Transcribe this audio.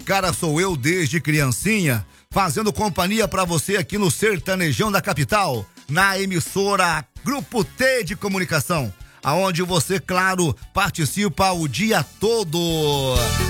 cara sou eu desde criancinha, fazendo companhia pra você aqui no Sertanejão da Capital, na emissora Grupo T de Comunicação, aonde você, claro, participa o dia todo.